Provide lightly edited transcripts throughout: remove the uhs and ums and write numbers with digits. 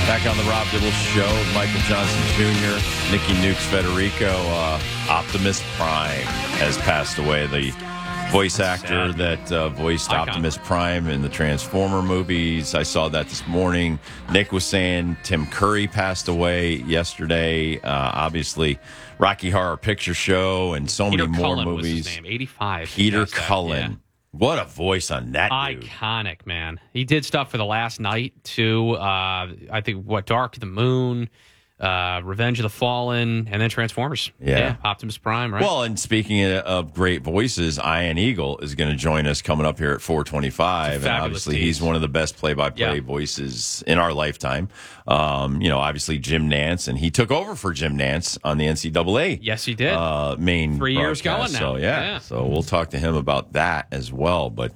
Back on the Rob Dibble Show, Michael Johnson Jr., Nikki Nukes Federico, Optimus Prime has passed away. The voice actor that voiced Optimus Prime in the Transformer movies. I saw that this morning. Nick was saying Tim Curry passed away yesterday. Obviously, Rocky Horror Picture Show and so Peter many more Cullen movies. Was his name, 85. Peter Cullen. What a voice on that dude. Iconic, man. He did stuff for The Last Night, too. I think, Dark of the Moon, Revenge of the Fallen, and then Transformers. Yeah. Optimus Prime, right? Well, and speaking of great voices, Ian Eagle is going to join us coming up here at 425. And obviously, he's one of the best play-by-play voices in our lifetime. Obviously, Jim Nantz, and he took over for Jim Nantz on the NCAA. Yes, he did. Main 3 years going now. So, so we'll talk to him about that as well. But,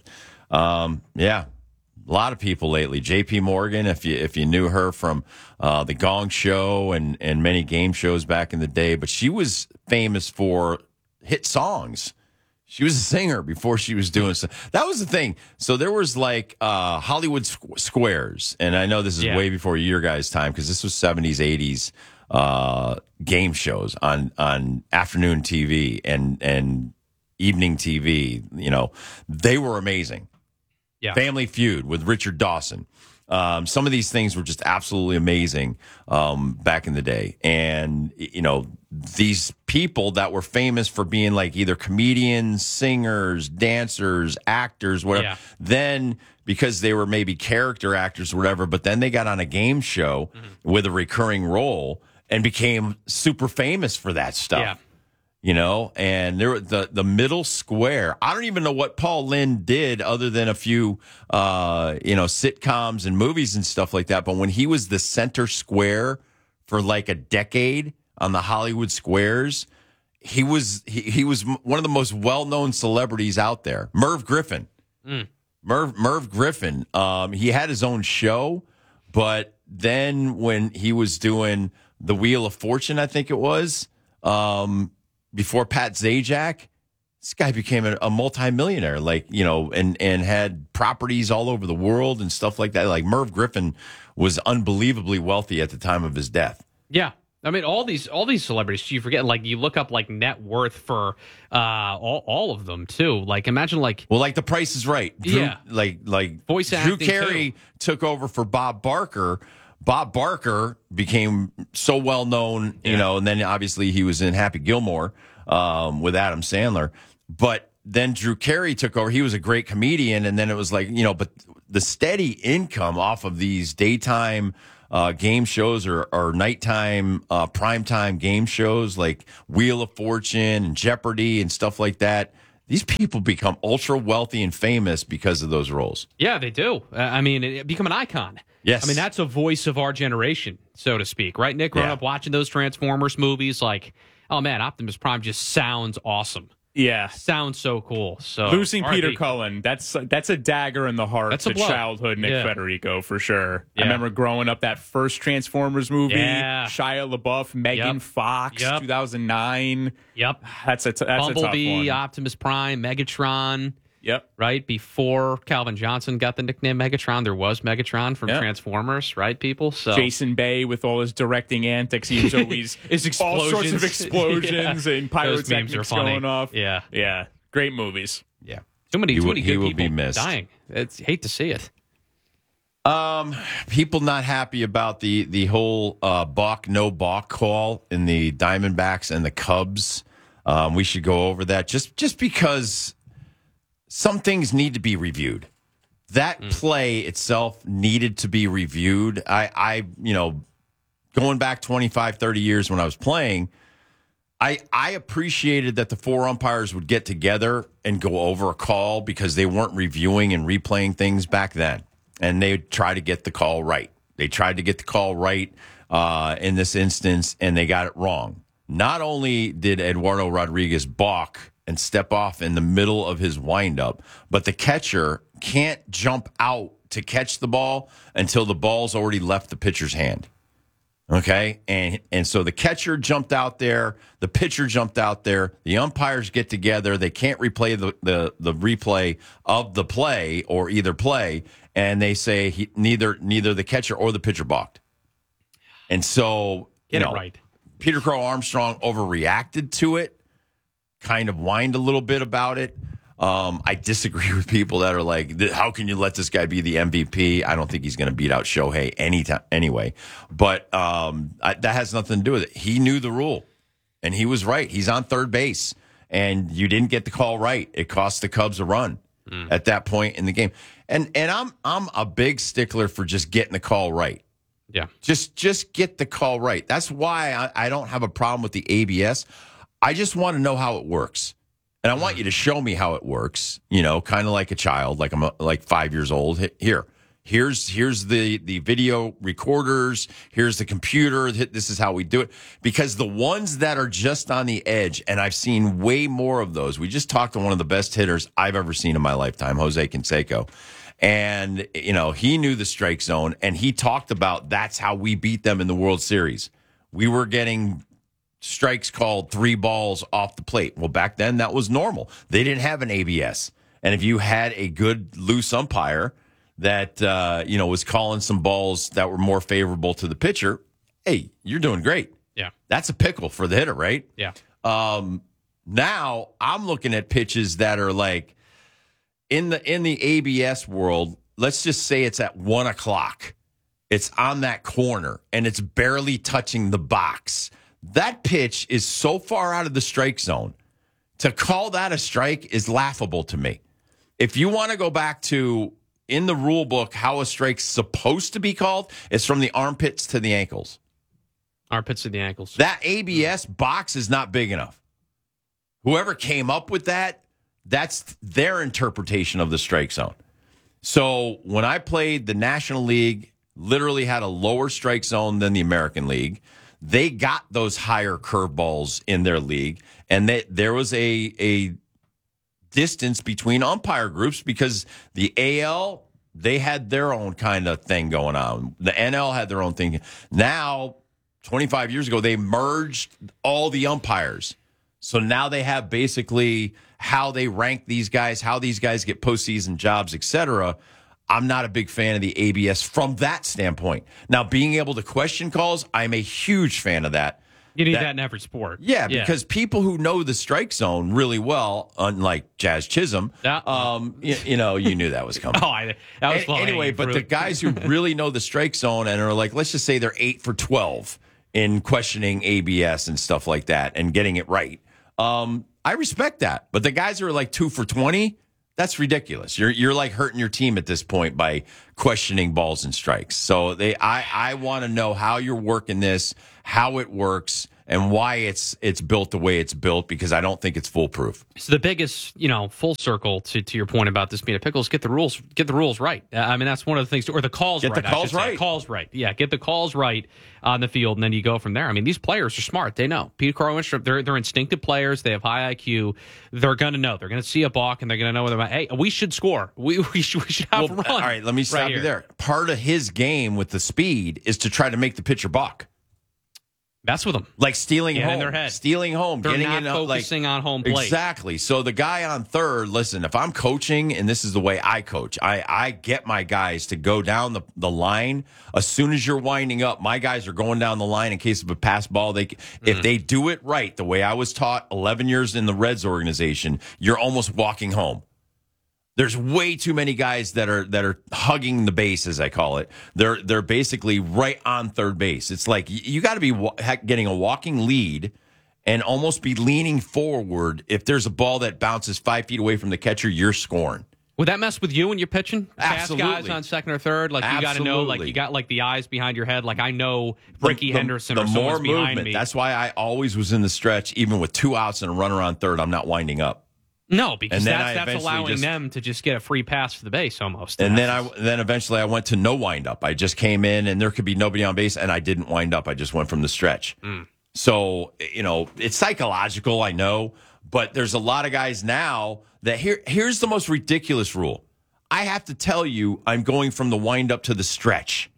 a lot of people lately. J.P. Morgan, if you knew her from the Gong Show and many game shows back in the day, but she was famous for hit songs. She was a singer before she was doing so. That was the thing. So there was like Hollywood Squares, and I know this is way before your guys' time because this was 70s, 80s game shows on afternoon TV and evening TV. You know, they were amazing. Yeah. Family Feud with Richard Dawson. Some of these things were just absolutely amazing back in the day. And, these people that were famous for being like either comedians, singers, dancers, actors, whatever, then because they were maybe character actors or whatever, but then they got on a game show with a recurring role and became super famous for that stuff. Yeah. And there the middle square. I don't even know what Paul Lynde did other than a few, sitcoms and movies and stuff like that. But when he was the center square for like a decade on the Hollywood Squares, he was one of the most well-known celebrities out there. Merv Griffin. Merv Griffin. He had his own show, but then when he was doing the Wheel of Fortune, I think it was, before Pat Zajac, this guy became a multimillionaire, and had properties all over the world and stuff like that. Like Merv Griffin was unbelievably wealthy at the time of his death. Yeah. I mean, all these celebrities, you forget, you look up, net worth for all of them, too. Imagine, The Price is Right. Voice Drew acting, Carey took over for Bob Barker. Bob Barker became so well known, and then obviously he was in Happy Gilmore with Adam Sandler. But then Drew Carey took over. He was a great comedian, and then it was but the steady income off of these daytime game shows or nighttime primetime game shows like Wheel of Fortune and Jeopardy and stuff like that. These people become ultra wealthy and famous because of those roles. Yeah, they do. Become an icon. Yes. That's a voice of our generation, so to speak, right, Nick? Growing up watching those Transformers movies, oh man, Optimus Prime just sounds awesome. Yeah. Sounds so cool. So losing Peter Cullen, that's a dagger in the heart to blow. childhood Nick Federico for sure. Yeah. I remember growing up that first Transformers movie, Shia LaBeouf, Megan Fox, 2009. Yep. That's a tough Bumblebee, one. Optimus Prime, Megatron. Yep. Right before Calvin Johnson got the nickname Megatron, there was Megatron from Transformers, right, people? So Jason Bay with all his directing antics, he was always all sorts of explosions and pyrotechnics going off. Yeah. Yeah. Great movies. Yeah. Too many good people be missed. dying. Hate to see it. People not happy about the whole no balk call in the Diamondbacks and the Cubs. We should go over that just because some things need to be reviewed. That play itself needed to be reviewed. I going back 25, 30 years when I was playing, I appreciated that the four umpires would get together and go over a call because they weren't reviewing and replaying things back then. And they would try to get the call right. They tried to get the call right in this instance, and they got it wrong. Not only did Eduardo Rodriguez balk and step off in the middle of his windup, but the catcher can't jump out to catch the ball until the ball's already left the pitcher's hand. Okay? And so the catcher jumped out there, the pitcher jumped out there, the umpires get together, they can't replay the replay of the play or either play, and they say neither the catcher or the pitcher balked. And so, Get it right. Peter Crow Armstrong overreacted to it, kind of whined a little bit about it. I disagree with people that are like, how can you let this guy be the MVP? I don't think he's going to beat out Shohei anytime anyway. But that has nothing to do with it. He knew the rule, and he was right. He's on third base, and you didn't get the call right. It cost the Cubs a run at that point in the game. And I'm a big stickler for just getting the call right. Yeah. Just get the call right. That's why I don't have a problem with the ABS. I just want to know how it works. And I want you to show me how it works, kind of like a child, like I'm like 5 years old. Here's the video recorders. Here's the computer. This is how we do it. Because the ones that are just on the edge, and I've seen way more of those. We just talked to one of the best hitters I've ever seen in my lifetime, Jose Canseco. And, he knew the strike zone, and he talked about that's how we beat them in the World Series. We were getting strikes called 3 balls off the plate. Well, back then that was normal. They didn't have an ABS. And if you had a good loose umpire that, was calling some balls that were more favorable to the pitcher, hey, you're doing great. Yeah. That's a pickle for the hitter, right? Yeah. Now I'm looking at pitches that are like in the ABS world, let's just say it's at 1:00. It's on that corner and it's barely touching the box. That pitch is so far out of the strike zone. To call that a strike is laughable to me. If you want to go back to, in the rule book, how a strike's supposed to be called, it's from the armpits to the ankles. Armpits to the ankles. That ABS box is not big enough. Whoever came up with that, that's their interpretation of the strike zone. So when I played, the National League literally had a lower strike zone than the American League. They got those higher curveballs in their league, and there was a distance between umpire groups because the AL, they had their own kind of thing going on. The NL had their own thing. Now, 25 years ago, they merged all the umpires. So now they have basically how they rank these guys, how these guys get postseason jobs, et cetera. I'm not a big fan of the ABS from that standpoint. Now, being able to question calls, I'm a huge fan of that. You need that in every sport. Yeah, because people who know the strike zone really well, unlike Jazz Chisholm, you knew that was coming. That was fun. Anyway, but the guys who really know the strike zone and are like, let's just say they're 8 for 12 in questioning ABS and stuff like that and getting it right. I respect that. But the guys who are like 2 for 20, that's ridiculous. You're like hurting your team at this point by questioning balls and strikes. So I want to know how you're working this, how it works, and why it's built the way it's built, because I don't think it's foolproof. So the biggest, full circle to your point about this being a pickle is get the rules right. I mean, that's one of the things, or the calls right. Get the calls right. Calls right. Yeah, get the calls right on the field, and then you go from there. I mean, these players are smart. They know. Peter Crow, they're instinctive players. They have high IQ. They're going to know. They're going to see a balk, and they're going to know whether, hey, we should score. We should have a run. All right, let me stop you there. Part of his game with the speed is to try to make the pitcher balk. Mess with them. Like stealing Get home. In their head. Stealing home. They're getting not focusing on home plate. Exactly. So the guy on third, listen, if I'm coaching, and this is the way I coach, I get my guys to go down the line. As soon as you're winding up, my guys are going down the line in case of a pass ball. If they do it right, the way I was taught 11 years in the Reds organization, you're almost walking home. There's way too many guys that are hugging the base, as I call it. They're basically right on third base. It's like you got to be getting a walking lead and almost be leaning forward. If there's a ball that bounces 5 feet away from the catcher, you're scoring. Would that mess with you when you're pitching? Absolutely. Pass guys on second or third, like you got to know, like you got like the eyes behind your head. Like I know Ricky Henderson or someone's behind me. That's why I always was in the stretch, even with 2 outs and a runner on third. I'm not winding up. No, because that's allowing them to just get a free pass for the base almost. And then eventually I went to no wind up. I just came in and there could be nobody on base and I didn't wind up. I just went from the stretch. So, it's psychological, I know, but there's a lot of guys now that here's the most ridiculous rule. I have to tell you, I'm going from the wind up to the stretch.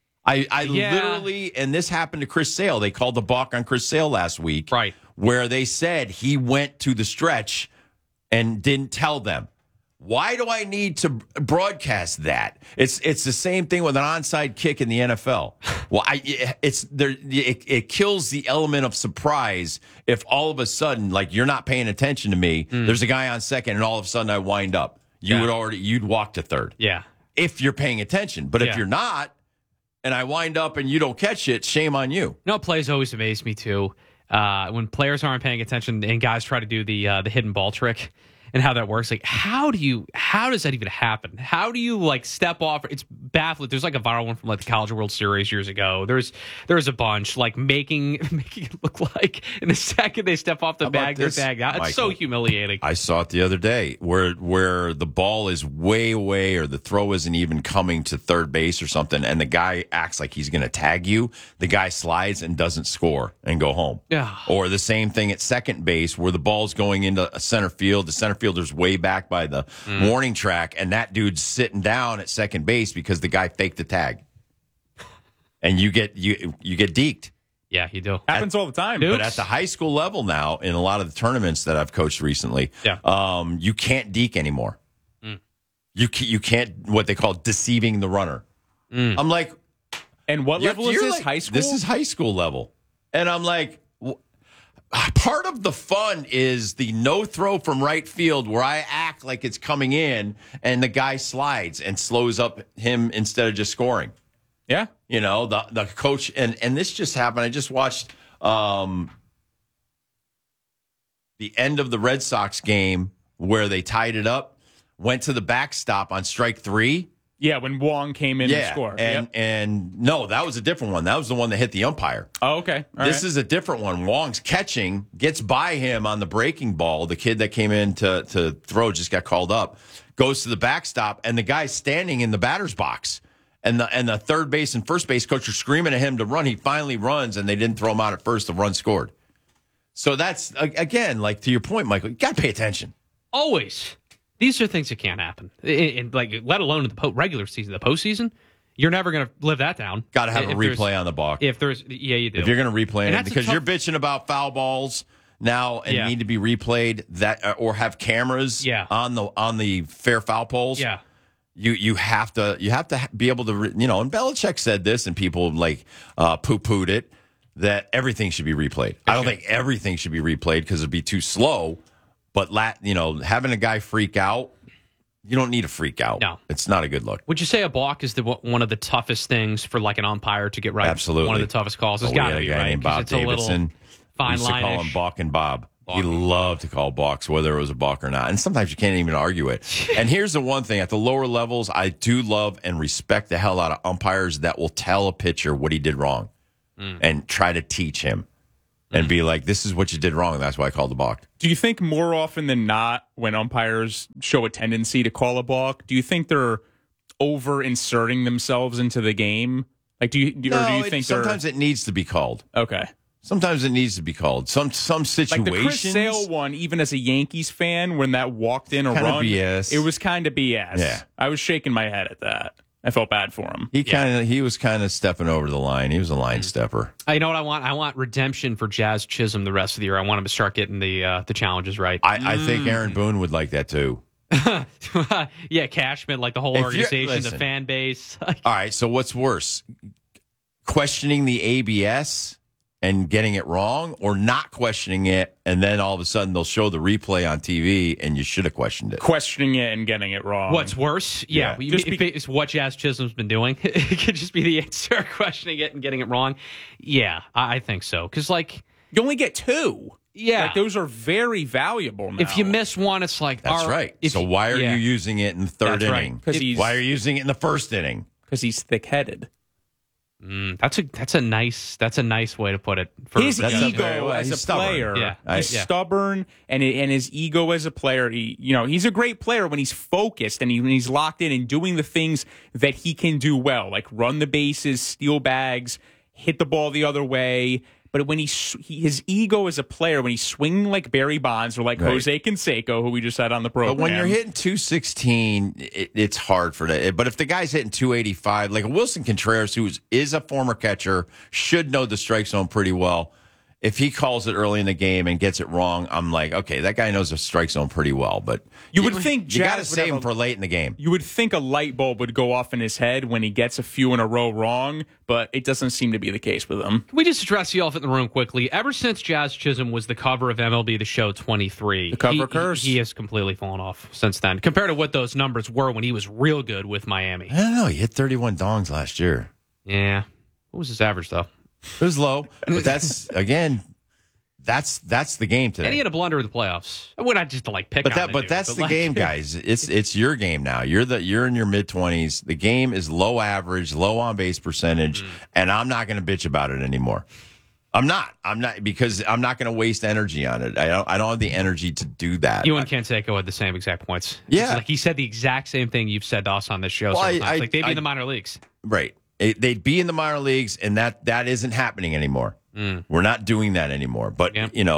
I literally, and this happened to Chris Sale. They called the balk on Chris Sale last week. Right. Where they said he went to the stretch and didn't tell them. Why do I need to broadcast that? It's the same thing with an onside kick in the NFL. Well, it kills the element of surprise if all of a sudden, like, you're not paying attention to me. There's a guy on second, and all of a sudden I wind up. You'd walk to third. Yeah. If you're paying attention, but if you're not, and I wind up and you don't catch it, shame on you. Plays always amaze me too. When players aren't paying attention and guys try to do the hidden ball trick. And how that works, like how does that even happen? How do you like step off? It's baffling. There's like a viral one from like the College World Series years ago. There's a bunch like making it look like in the second they step off the bag, they're tagged out. It's Michael, so humiliating. I saw it the other day where the ball is way away or the throw isn't even coming to third base or something, and the guy acts like he's going to tag you. The guy slides and doesn't score and go home. Yeah. Or the same thing at second base where the ball's going into a center field. The center fielder's way back by the warning track, and that dude's sitting down at second base because the guy faked the tag, and you get deked. Yeah, you do. Happens all the time. But at the high school level now, in a lot of the tournaments that I've coached recently, you can't deke anymore. You can't what they call deceiving the runner. I'm like, and what level is this? Like, high school? This is high school level, and I'm like. Part of the fun is the no throw from right field where I act like it's coming in and the guy slides and slows up him instead of just scoring. Yeah. You know, the coach, and this just happened. I just watched the end of the Red Sox game where they tied it up, went to the backstop on strike 3. Yeah, when Wong came in to score. And no, that was a different one. That was the one that hit the umpire. Oh, okay. This is a different one. Wong's catching, gets by him on the breaking ball. The kid that came in to throw just got called up, goes to the backstop, and the guy's standing in the batter's box. And the third base and first base coach are screaming at him to run. He finally runs, and they didn't throw him out at first. The run scored. So that's, again, like to your point, Michael, you got to pay attention. Always. These are things that can't happen, like let alone in the regular season, the postseason. You're never going to live that down. Got to have a replay on the balk. If there's, you do. If you're going to replay it, because you're bitching about foul balls now and need to be replayed or have cameras on the fair foul poles. Yeah. You have to be able to, and Belichick said this, and people like poo-pooed it, that everything should be replayed. I don't think everything should be replayed because it'd be too slow. But, having a guy freak out, you don't need to freak out. No. It's not a good look. Would you say a balk is one of the toughest things for, like, an umpire to get right? Absolutely. One of the toughest calls. It's got to be, right? Named Bob it's Davidson. Fine used to call him Balk and Bob. He loved to call balks, whether it was a balk or not. And sometimes you can't even argue it. And here's the one thing. At the lower levels, I do love and respect the hell out of umpires that will tell a pitcher what he did wrong and try to teach him. And be like, this is what you did wrong. That's why I called the balk. Do you think more often than not, when umpires show a tendency to call a balk, do you think they're over inserting themselves into the game? Like, do you think sometimes it needs to be called? Okay. Sometimes it needs to be called. Some situations. Like the Chris Sale one, even as a Yankees fan, when that walked in a run, BS. It was kind of BS. Yeah. I was shaking my head at that. I felt bad for him. He was kind of stepping over the line. He was a line stepper. You know what I want? I want redemption for Jazz Chisholm the rest of the year. I want him to start getting the challenges right. I think Aaron Boone would like that too. Yeah, Cashman, like the whole organization, the fan base. All right, so what's worse? Questioning the ABS and getting it wrong, or not questioning it, and then all of a sudden they'll show the replay on TV and you should have questioned it. Questioning it and getting it wrong. What's worse? Yeah. It's what Jazz Chisholm's been doing. It could just be the answer, questioning it and getting it wrong. Yeah, I think so. Because, you only get 2. Yeah. Like, those are very valuable now. If you miss one, it's like... That's right. So why are you using it in the third inning? Right. Why are you using it in the first inning? Because he's thick-headed. That's a nice way to put it. His ego as a player is stubborn, and his ego as a player. He's a great player when he's focused and when he's locked in and doing the things that he can do well, like run the bases, steal bags, hit the ball the other way. But when his ego as a player, when he's swinging like Barry Bonds or like Jose Canseco, who we just had on the program. But when you're hitting 216, it's hard for that. But if the guy's hitting 285, like Wilson Contreras, who is a former catcher, should know the strike zone pretty well. if he calls it early in the game and gets it wrong, I'm like, okay, that guy knows the strike zone pretty well. But you would think you got to save him for late in the game. You would think a light bulb would go off in his head when he gets a few in a row wrong, but it doesn't seem to be the case with him. Can we just address the elephant in the room quickly? Ever since Jazz Chisholm was the cover of MLB The Show 23, the cover curse, he has completely fallen off since then, compared to what those numbers were when he was real good with Miami. I don't know. He hit 31 dongs last year. Yeah. What was his average, though? It was low, but that's, again, that's the game today. And he had a blunder in the playoffs. We're not just to pick on it. But that's the game, guys. It's your game now. You're in your mid-20s. The game is low average, low on-base percentage, and I'm not going to bitch about it anymore. I'm not because I'm not going to waste energy on it. I don't have the energy to do that. You and Canseco had the same exact points. Yeah. He said the exact same thing you've said to us on this show. Well, they'd be in the minor leagues. Right. They'd be in the minor leagues, and that isn't happening anymore. We're not doing that anymore. But,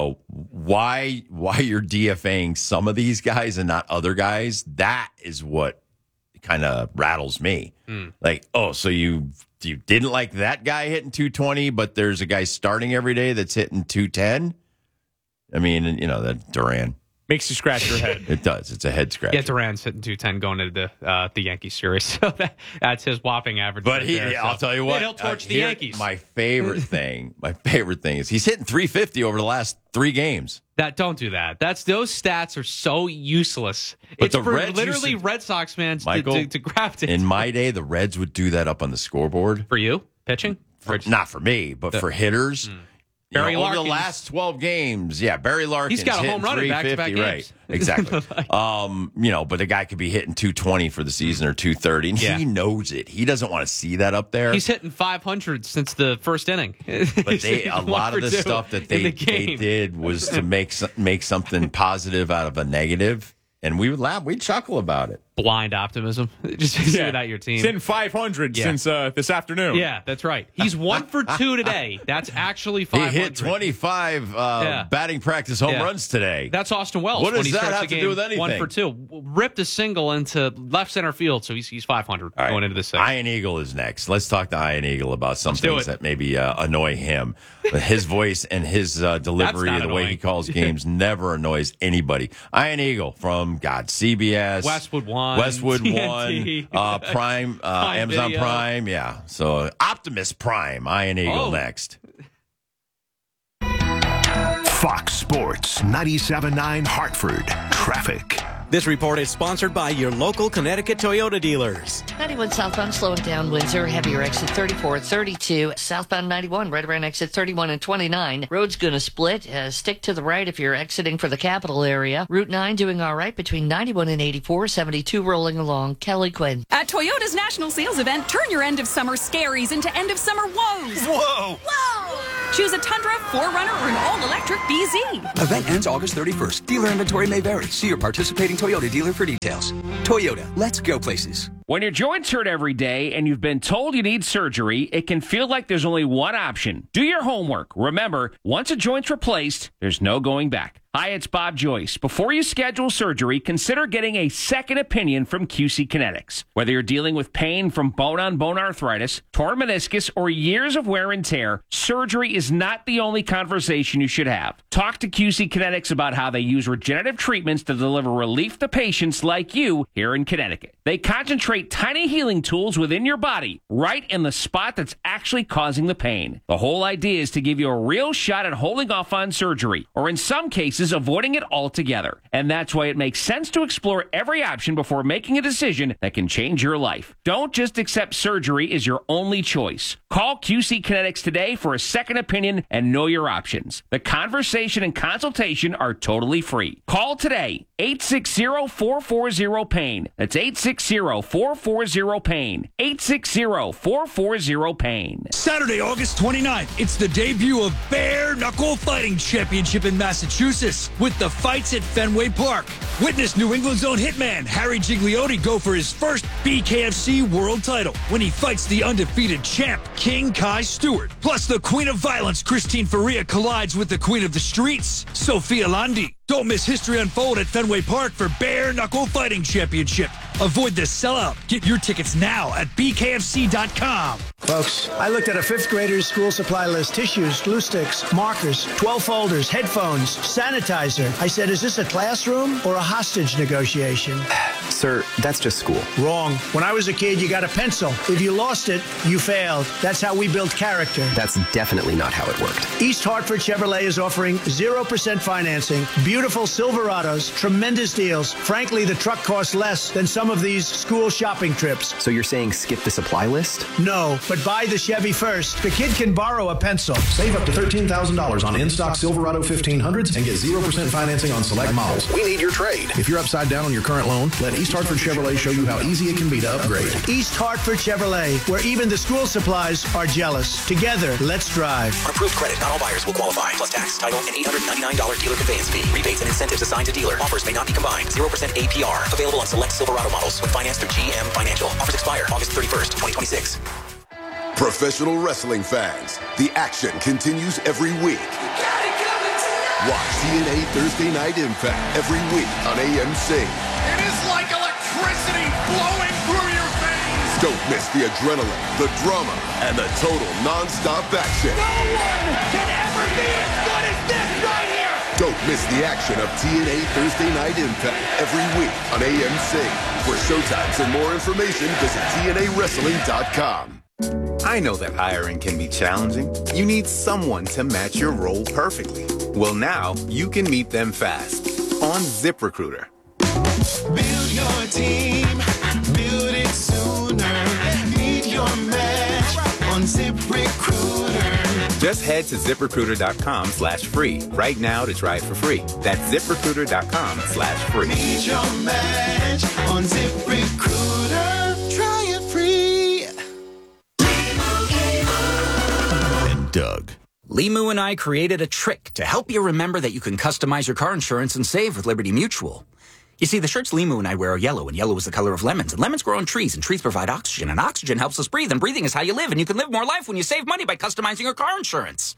why you're DFAing some of these guys and not other guys, that is what kind of rattles me. So you didn't like that guy hitting 220, but there's a guy starting every day that's hitting 210? I mean, that Duran. Makes you scratch your head. It does. It's a head scratch. Yeah, Duran's hitting 210 going into the Yankees series. So that's his whopping average. But I'll tell you what. He'll torch the Yankees. My favorite thing is he's hitting 350 over the last 3 games. Don't do that. Those stats are so useless. But it's for literally Red Sox fans to graft it. In my day, the Reds would do that up on the scoreboard. For you? Pitching? Not for me, but for hitters. Barry over Larkins. the last 12 games, Barry Larkins. He's got a home run in back-to-back games. Right, exactly. But the guy could be hitting 220 for the season or 230, and he knows it. He doesn't want to see that up there. He's hitting 500 since the first inning. But a lot of the stuff that they did was to make something positive out of a negative, and we would laugh, we'd chuckle about it. Blind optimism. Just without your team. He's hitting 500 since this afternoon. Yeah, that's right. He's 1 for 2 today. That's actually 500. He hit 25 batting practice home runs today. That's Austin Wells. What does that have to do with anything? 1 for 2. Ripped a single into left center field, so he's 500 going into the sixth. Ian Eagle is next. Let's talk to Ian Eagle about some things that maybe annoy him. But his voice and his delivery and the way he calls games never annoys anybody. Ian Eagle from CBS. Westwood One. Prime, Amazon Video. Prime, yeah. So Optimus Prime, Ian Eagle next. Fox Sports 97.9 Hartford Traffic. This report is sponsored by your local Connecticut Toyota dealers. 91 southbound slowing down Windsor, heavier exit 34, 32. Southbound 91, right around exit 31 and 29. Road's going to split. Stick to the right if you're exiting for the capital area. Route 9 doing all right between 91 and 84. 72 rolling along. Kelly Quinn. At Toyota's national sales event, turn your end of summer scaries into end of summer woes. Whoa! Whoa! Choose a Tundra, 4Runner, or an all-electric BZ. Event ends August 31st. Dealer inventory may vary. See your participating Toyota dealer for details. Toyota, let's go places. When your joints hurt every day and you've been told you need surgery, it can feel like there's only one option. Do your homework. Remember, once a joint's replaced, there's no going back. Hi, it's Bob Joyce. Before you schedule surgery, consider getting a second opinion from QC Kinetics. Whether you're dealing with pain from bone-on-bone arthritis, torn meniscus, or years of wear and tear, surgery is not the only conversation you should have. Talk to QC Kinetics about how they use regenerative treatments to deliver relief to patients like you here in Connecticut. They concentrate tiny healing tools within your body, right in the spot that's actually causing the pain. The whole idea is to give you a real shot at holding off on surgery, or in some cases, avoiding it altogether. And that's why it makes sense to explore every option before making a decision that can change your life. Don't just accept surgery as your only choice. Call QC Kinetics today for a second opinion and know your options. The conversation and consultation are totally free. Call today, 860-440-PAIN. That's 860-440-PAIN. 860-440-PAIN. Saturday, August 29th, it's the debut of Bare Knuckle Fighting Championship in Massachusetts with the fights at Fenway Park. Witness New England's own hitman Harry Gigliotti go for his first BKFC world title when he fights the undefeated champ King Kai Stewart. Plus, the Queen of Violence Christine Faria collides with the Queen of the Streets Sophia Landi. Don't miss history unfold at Fenway Park for Bare Knuckle Fighting Championship. Avoid the sellout. Get your tickets now at bkfc.com. Folks, I looked at a fifth grader's school supply list: tissues, glue sticks, markers, 12 folders, headphones, sanitizer. I said, is this a classroom or a hostage negotiation? Sir, that's just school. Wrong. When I was a kid, you got a pencil. If you lost it, you failed. That's how we build character. That's definitely not how it worked. East Hartford Chevrolet is offering 0% financing, beautiful Silverados, tremendous deals. Frankly, the truck costs less than some of these school shopping trips. So you're saying skip the supply list? No, but buy the Chevy first. The kid can borrow a pencil. Save up to $13,000 on in-stock Silverado 1500s and get 0% financing on select models. We need your trade. If you're upside down on your current loan, let East Hartford Chevrolet show you how easy it can be to upgrade. East Hartford Chevrolet, where even the school supplies are jealous. Together, let's drive. On approved credit, not all buyers will qualify. Plus tax, title, and $899 dealer conveyance fee. Rebates and incentives assigned to dealer. Offers may not be combined. 0% APR. Available on select Silverado models with finance through GM Financial. Offers expire August 31st, 2026. Professional wrestling fans, the action continues every week. Watch TNA Thursday Night Impact every week on AMC. It is like electricity flowing through your veins. Don't miss the adrenaline, the drama, and the total non-stop action. No one can ever be as good as this right here. Don't miss the action of TNA Thursday Night Impact every week on AMC. For showtimes and more information, visit TNAWrestling.com. I know that hiring can be challenging. You need someone to match your role perfectly. Well, now you can meet them fast on ZipRecruiter. Build your team, build it sooner. Meet your match on ZipRecruiter. Just head to ZipRecruiter.com/free right now to try it for free. That's ZipRecruiter.com/free. Meet your match on ZipRecruiter. Try it free. And Doug. Limu and I created a trick to help you remember that you can customize your car insurance and save with Liberty Mutual. You see, the shirts Limu and I wear are yellow, and yellow is the color of lemons. And lemons grow on trees, and trees provide oxygen, and oxygen helps us breathe, and breathing is how you live, and you can live more life when you save money by customizing your car insurance.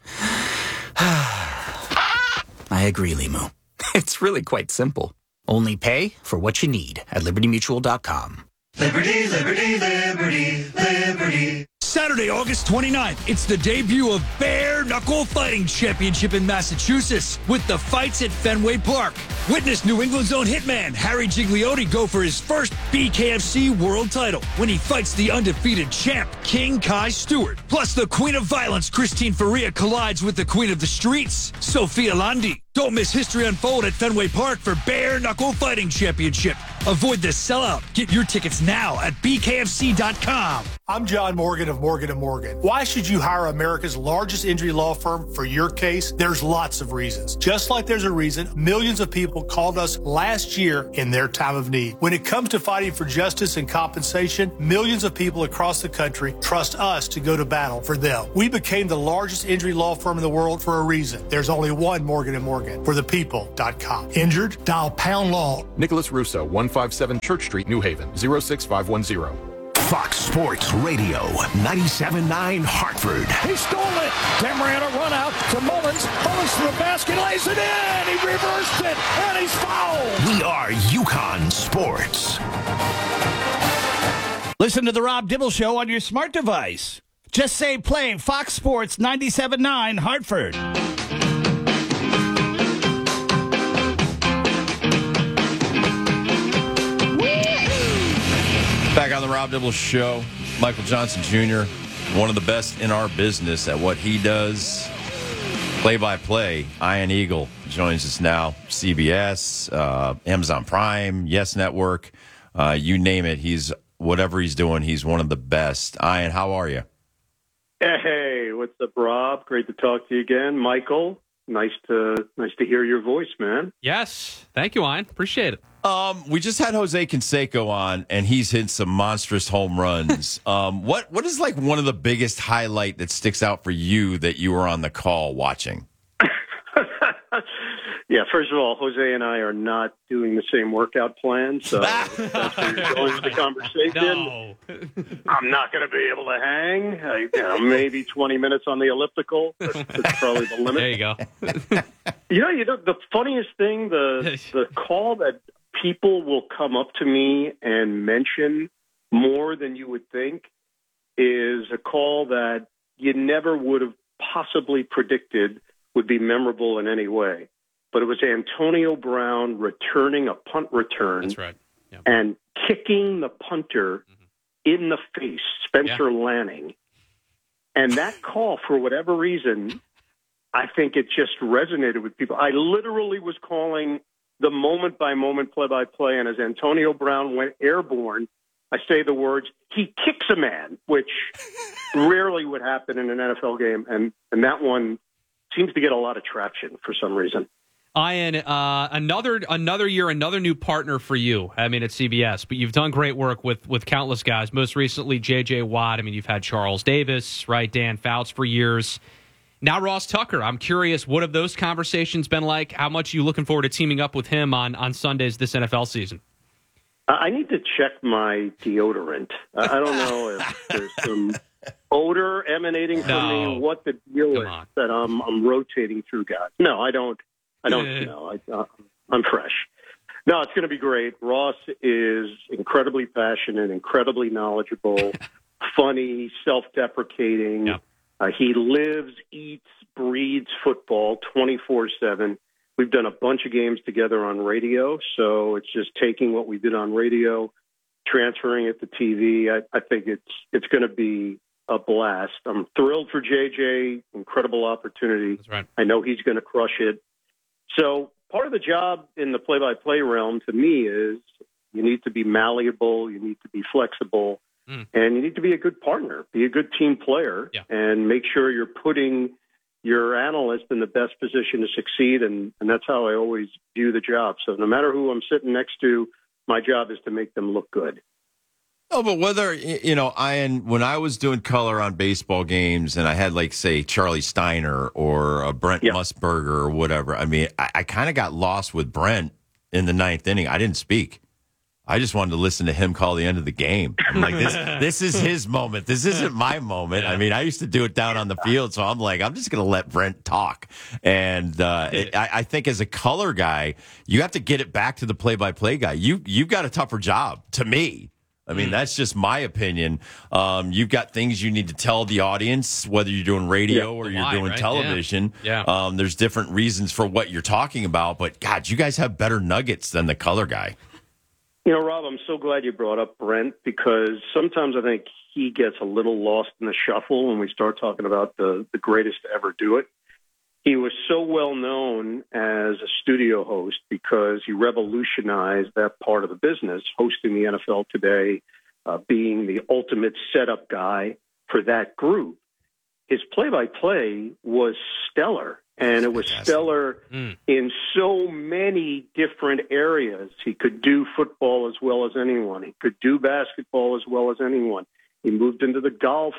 I agree, Limu. It's really quite simple. Only pay for what you need at LibertyMutual.com. Liberty, liberty, liberty, liberty. Saturday, August 29th, it's the debut of Bare Knuckle Fighting Championship in Massachusetts with the fights at Fenway Park. Witness New England's own hitman, Harry Gigliotti, go for his first BKFC world title when he fights the undefeated champ, King Kai Stewart. Plus, the Queen of Violence, Christine Faria, collides with the Queen of the Streets, Sophia Landi. Don't miss history unfold at Fenway Park for Bare Knuckle Fighting Championship. Avoid the sellout. Get your tickets now at bkfc.com. I'm John Morgan of Morgan & Morgan. Why should you hire America's largest injury law firm for your case? There's lots of reasons. Just like there's a reason millions of people called us last year in their time of need. When it comes to fighting for justice and compensation, millions of people across the country trust us to go to battle for them. We became the largest injury law firm in the world for a reason. There's only one Morgan & Morgan. For the people.com. Injured? Dial pound law. Nicholas Russo, 157 Church Street, New Haven, 06510. Fox Sports Radio, 97.9 Hartford. He stole it. Camarena run out to Mullins. Mullins to the basket, lays it in. He reversed it, and he's fouled. We are UConn Sports. Listen to the Rob Dibble Show on your smart device. Just say play Fox Sports 97.9 Hartford. Back on the Rob Dibble Show, Michael Johnson Jr., one of the best in our business at what he does. Play-by-play, Ian Eagle joins us now. CBS, Amazon Prime, Yes Network, you name it. Whatever he's doing, he's one of the best. Ian, how are you? Hey, what's up, Rob? Great to talk to you again. Michael, nice to hear your voice, man. Yes. Thank you, Ian. Appreciate it. We just had Jose Canseco on, and he's hit some monstrous home runs. What is like one of the biggest highlight that sticks out for you that you were on the call watching? Yeah, first of all, Jose and I are not doing the same workout plan, so that's where you're going with the conversation. No. I'm not going to be able to hang. Maybe 20 minutes on the elliptical. That's probably the limit. There you go. You know, the funniest thing, the call that people will come up to me and mention more than you would think is a call that you never would have possibly predicted would be memorable in any way. But it was Antonio Brown returning a punt return. That's right. Yep. And kicking the punter in the face, Spencer Lanning. And that call, for whatever reason, I think it just resonated with people. I literally was calling the moment-by-moment play-by-play, and as Antonio Brown went airborne, I say the words, he kicks a man, which rarely would happen in an NFL game, and that one seems to get a lot of traction for some reason. Ian, another year, another new partner for you. I mean, at CBS, but you've done great work with countless guys. Most recently, J.J. Watt. I mean, you've had Charles Davis, right? Dan Fouts for years. Now Ross Tucker. I'm curious, what have those conversations been like? How much are you looking forward to teaming up with him on Sundays this NFL season? I need to check my deodorant. I don't know if there's some odor emanating from me. What the deal is that I'm rotating through guys? No, I don't know. I'm fresh. No, it's going to be great. Ross is incredibly passionate, incredibly knowledgeable, funny, self-deprecating. Yep. He lives, eats, breathes football 24/7. We've done a bunch of games together on radio, so it's just taking what we did on radio, transferring it to TV. I think it's going to be a blast. I'm thrilled for JJ. Incredible opportunity. That's right. I know he's going to crush it. So part of the job in the play-by-play realm to me is you need to be malleable, you need to be flexible, and you need to be a good partner, be a good team player, and make sure you're putting your analyst in the best position to succeed, and that's how I always view the job. So no matter who I'm sitting next to, my job is to make them look good. Oh, but whether, Ian, when I was doing color on baseball games and I had, like, say, Charlie Steiner or Brent Musburger or whatever, I mean, I kind of got lost with Brent in the ninth inning. I didn't speak. I just wanted to listen to him call the end of the game. I'm like, this is his moment. This isn't my moment. I mean, I used to do it down on the field, so I'm like, I'm just going to let Brent talk. And I think as a color guy, you have to get it back to the play-by-play guy. You've got a tougher job, to me. I mean, that's just my opinion. You've got things you need to tell the audience, whether you're doing radio or you're doing television. Yeah. There's different reasons for what you're talking about. But, God, you guys have better nuggets than the color guy. You know, Rob, I'm so glad you brought up Brent because sometimes I think he gets a little lost in the shuffle when we start talking about the greatest to ever do it. He was so well known as a studio host because he revolutionized that part of the business, hosting the NFL Today, being the ultimate setup guy for that group. His play-by-play was stellar, and it was stellar in so many different areas. He could do football as well as anyone. He could do basketball as well as anyone. He moved into the golf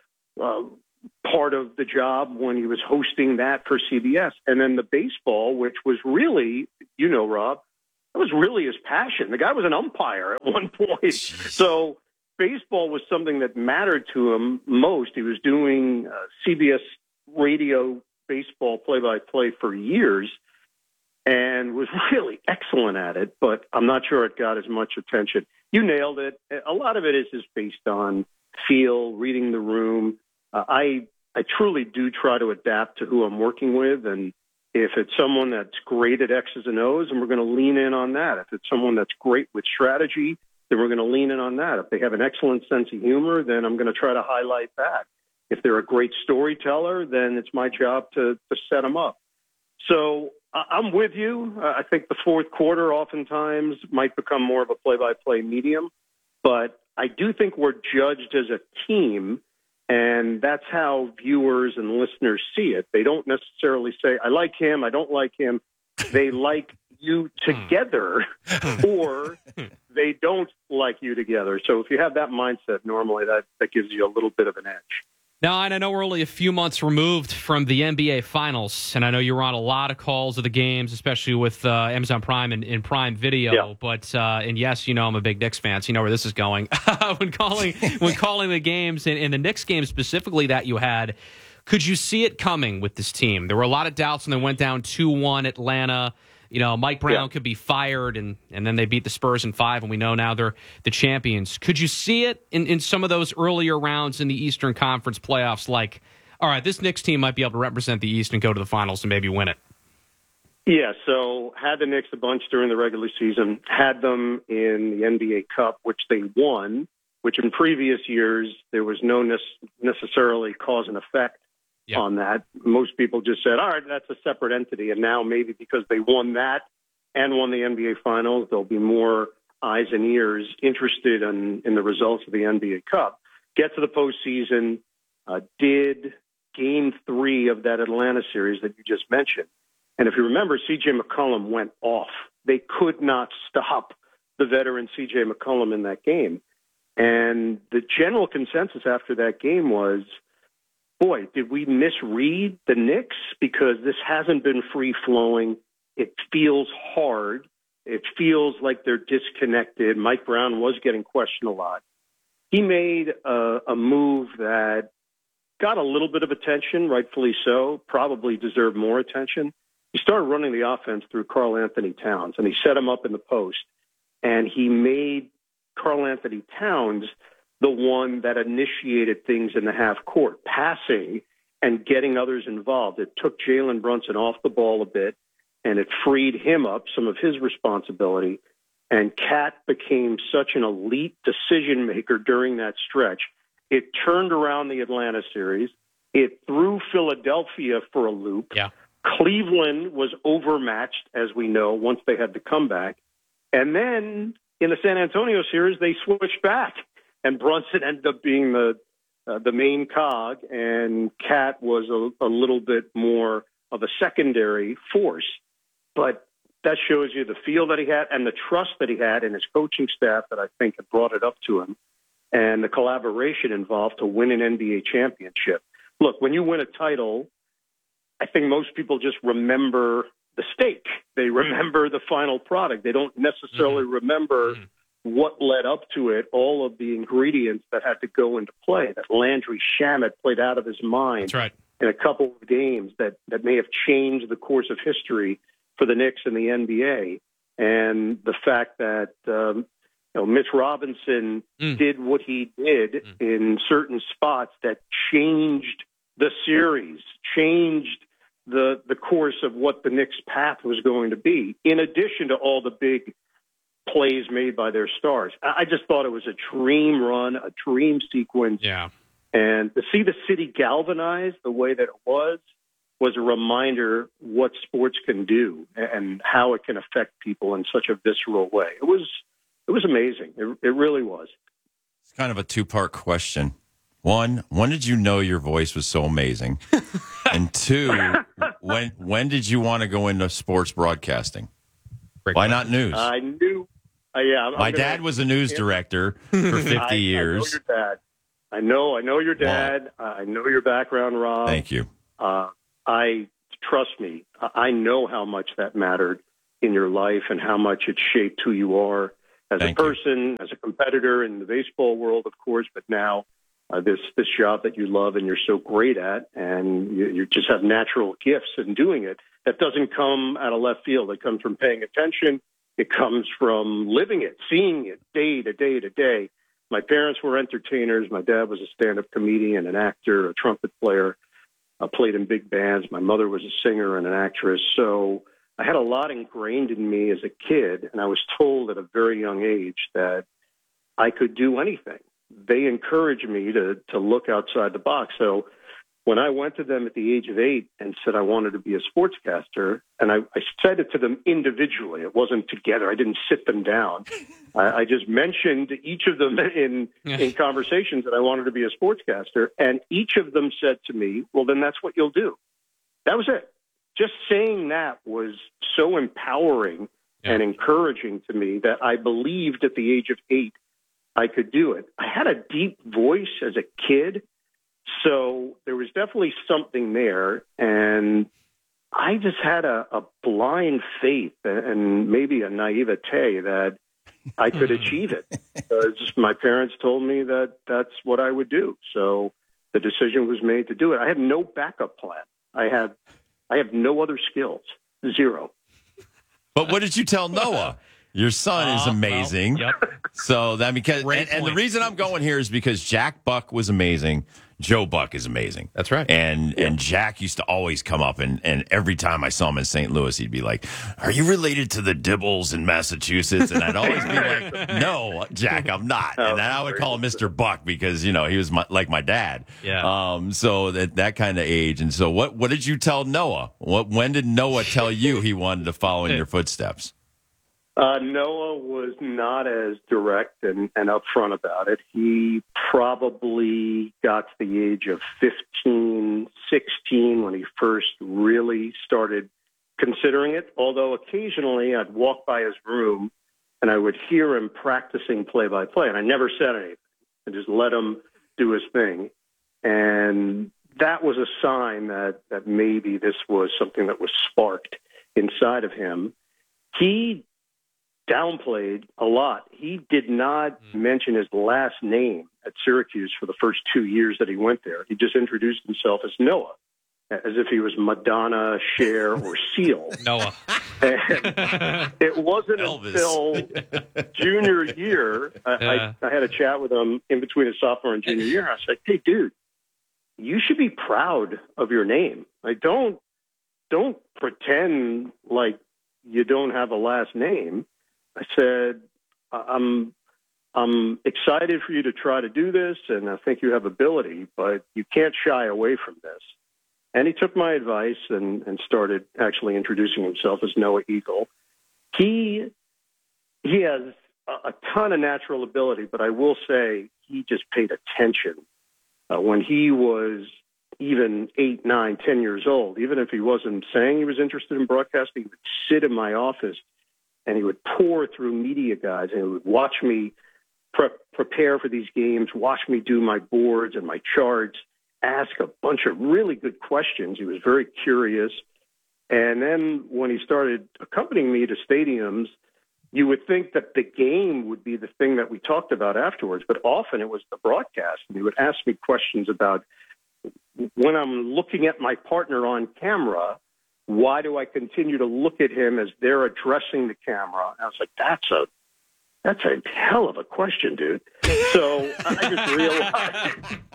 part of the job when he was hosting that for CBS. And then the baseball, which was really, Rob, that was really his passion. The guy was an umpire at one point. So baseball was something that mattered to him most. He was doing CBS radio baseball play-by-play for years and was really excellent at it, but I'm not sure it got as much attention. You nailed it. A lot of it is just based on feel, reading the room. I truly do try to adapt to who I'm working with, and if it's someone that's great at X's and O's, then we're going to lean in on that. If it's someone that's great with strategy, then we're going to lean in on that. If they have an excellent sense of humor, then I'm going to try to highlight that. If they're a great storyteller, then it's my job to set them up. So I'm with you. I think the fourth quarter oftentimes might become more of a play-by-play medium, but I do think we're judged as a team. And that's how viewers and listeners see it. They don't necessarily say, I like him, I don't like him. They like you together, or they don't like you together. So if you have that mindset, normally that gives you a little bit of an edge. Now, and I know we're only a few months removed from the NBA Finals, and I know you were on a lot of calls of the games, especially with Amazon Prime and Prime Video. Yeah. But and yes, I'm a big Knicks fan, so you know where this is going. when calling the games and the Knicks game specifically that you had, could you see it coming with this team? There were a lot of doubts when they went down 2-1 Atlanta. Mike Brown could be fired, and then they beat the Spurs in 5, and we know now they're the champions. Could you see it in some of those earlier rounds in the Eastern Conference playoffs? Like, all right, this Knicks team might be able to represent the East and go to the finals and maybe win it. Yeah, so had the Knicks a bunch during the regular season, had them in the NBA Cup, which they won, which in previous years there was no necessarily cause and effect on that. Most people just said, all right, that's a separate entity. And now maybe because they won that and won the NBA Finals, there'll be more eyes and ears interested in the results of the NBA Cup. Get to the postseason, did Game 3 of that Atlanta series that you just mentioned. And if you remember, C.J. McCollum went off. They could not stop the veteran C.J. McCollum in that game. And the general consensus after that game was, boy, did we misread the Knicks? Because this hasn't been free-flowing. It feels hard. It feels like they're disconnected. Mike Brown was getting questioned a lot. He made a move that got a little bit of attention, rightfully so, probably deserved more attention. He started running the offense through Karl Anthony Towns, and he set him up in the post. And he made Karl Anthony Towns the one that initiated things in the half court, passing and getting others involved. It took Jalen Brunson off the ball a bit, and it freed him up some of his responsibility. And Cat became such an elite decision maker during that stretch. It turned around the Atlanta series. It threw Philadelphia for a loop. Yeah. Cleveland was overmatched, as we know, once they had the comeback. And then in the San Antonio series, they switched back, and Brunson ended up being the main cog, and Cat was a little bit more of a secondary force. But that shows you the feel that he had and the trust that he had in his coaching staff that I think had brought it up to him, and the collaboration involved to win an NBA championship. Look, when you win a title, I think most people just remember the stake. They remember the final product. They don't necessarily remember what led up to it, all of the ingredients that had to go into play, that Landry Shamet played out of his mind. That's right. In a couple of games that may have changed the course of history for the Knicks and the NBA. And the fact that Mitch Robinson did what he did in certain spots that changed the series, changed the course of what the Knicks' path was going to be, in addition to all the big plays made by their stars. I just thought it was a dream run, a dream sequence. Yeah. And to see the city galvanized the way that it was a reminder what sports can do and how it can affect people in such a visceral way. It was amazing. It really was. It's kind of a two-part question. One, when did you know your voice was so amazing? And two, when did you want to go into sports broadcasting? Why not news? I knew. My dad was a news director for 50 years. I know your dad. Wow. I know your background, Rob. Thank you. Trust me, I know how much that mattered in your life and how much it shaped who you are as a person, as a competitor in the baseball world, of course, but now this job that you love and you're so great at, and you just have natural gifts in doing it. That doesn't come out of left field. It comes from paying attention. It comes from living it, seeing it day to day to day. My parents were entertainers. My dad was a stand-up comedian, an actor, a trumpet player, played in big bands. My mother was a singer and an actress. So I had a lot ingrained in me as a kid, and I was told at a very young age that I could do anything. They encouraged me to look outside the box. So when I went to them at the age of 8 and said I wanted to be a sportscaster, and I said it to them individually, it wasn't together. I didn't sit them down. I just mentioned to each of them in conversations that I wanted to be a sportscaster, and each of them said to me, well, then that's what you'll do. That was it. Just saying that was so empowering and encouraging to me that I believed at the age of 8 I could do it. I had a deep voice as a kid, so there was definitely something there, and I just had a blind faith and maybe a naivete that I could achieve it. Because my parents told me that that's what I would do, so the decision was made to do it. I had no backup plan. I have no other skills, zero. But what did you tell Noah? Your son is amazing. Well, yep. So that because and the reason I'm going here is because Jack Buck was amazing. Joe Buck is amazing. That's right. And Jack used to always come up and every time I saw him in St. Louis, he'd be like, "Are you related to the Dibbles in Massachusetts?" And I'd always be like, "No, Jack, I'm not." And then I would call him Mr. Buck because he was like my dad. Yeah. So that kind of age. And so what did you tell Noah? When did Noah tell you he wanted to follow in your footsteps? Noah was not as direct and upfront about it. He probably got to the age of 15, 16 when he first really started considering it, although occasionally I'd walk by his room and I would hear him practicing play-by-play, and I never said anything. I just let him do his thing. And that was a sign that maybe this was something that was sparked inside of him. He downplayed a lot. He did not mention his last name at Syracuse for the first 2 years that he went there. He just introduced himself as Noah, as if he was Madonna, Cher, or Seal. Noah. And it wasn't until junior year, I had a chat with him in between his sophomore and junior year. I said, "Hey, dude, you should be proud of your name. Like, don't pretend like you don't have a last name." I said, I'm excited for you to try to do this, and I think you have ability, but you can't shy away from this. And he took my advice and started actually introducing himself as Noah Eagle. He has a ton of natural ability, but I will say he just paid attention. When he was even 8, 9, 10 years old, even if he wasn't saying he was interested in broadcasting, he would sit in my office and he would pour through media guides, and he would watch me prepare for these games, watch me do my boards and my charts, ask a bunch of really good questions. He was very curious. And then when he started accompanying me to stadiums, you would think that the game would be the thing that we talked about afterwards, but often it was the broadcast. And he would ask me questions about, when I'm looking at my partner on camera, why do I continue to look at him as they're addressing the camera? And I was like, that's a hell of a question, dude. So I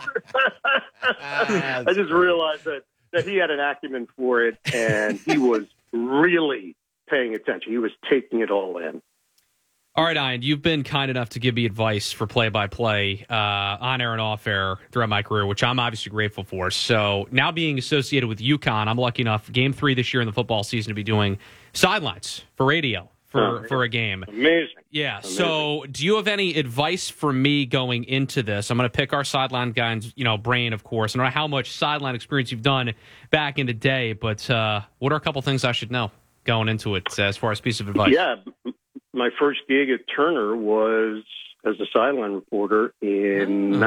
just realized that he had an acumen for it, and he was really paying attention. He was taking it all in. All right, Ian, you've been kind enough to give me advice for play-by-play on air and off air throughout my career, which I'm obviously grateful for. So now being associated with UConn, I'm lucky enough, Game 3 this year in the football season, to be doing sidelines for radio for a game. Amazing. Yeah. Amazing. So do you have any advice for me going into this? I'm going to pick our sideline guy's brain, of course. I don't know how much sideline experience you've done back in the day, but what are a couple things I should know going into it as far as piece of advice? Yeah. My first gig at Turner was as a sideline reporter in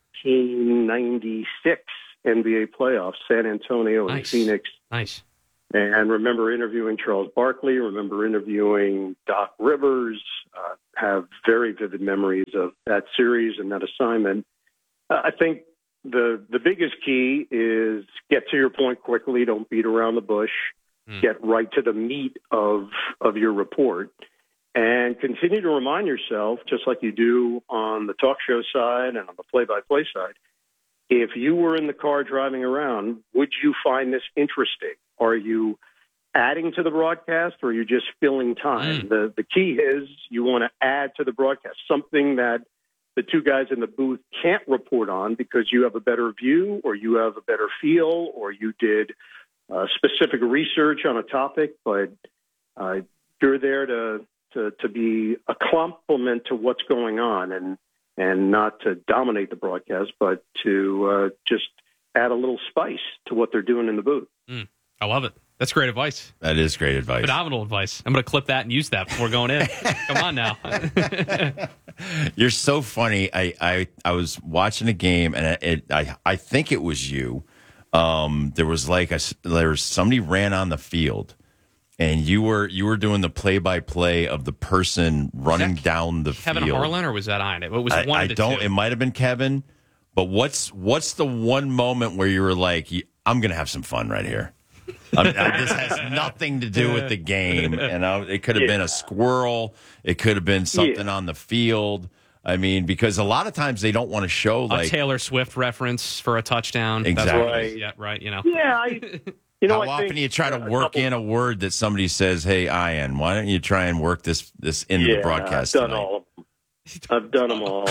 1996 NBA playoffs, San Antonio and Phoenix. Nice. And remember interviewing Charles Barkley, remember interviewing Doc Rivers, have very vivid memories of that series and that assignment. I think the biggest key is get to your point quickly, don't beat around the bush, get right to the meat of your report. And continue to remind yourself, just like you do on the talk show side and on the play-by-play side, if you were in the car driving around, would you find this interesting? Are you adding to the broadcast, or are you just filling time? The key is you want to add to the broadcast, something that the two guys in the booth can't report on because you have a better view, or you have a better feel, or you did specific research on a topic, but you're there to be a complement to what's going on and not to dominate the broadcast, but to just add a little spice to what they're doing in the booth. I love it. That's great advice. That is great advice. Phenomenal advice. I'm going to clip that and use that before going in. Come on now. You're so funny. I was watching a game, and I think it was you. There was somebody ran on the field, and you were doing the play-by-play of the person running down the Kevin field. Harlan, or was that Ian? It was one of the two. It might have been Kevin. But what's the one moment where you were like, I'm going to have some fun right here? This has nothing to do with the game. It could have been a squirrel. It could have been something on the field. I mean, because a lot of times they don't want to show a Taylor Swift reference for a touchdown. Exactly. That's right. Yeah. How often do you ttry to work in a word that somebody says, "Hey, Ian, why don't you try and work this into the broadcast?" I've done them all.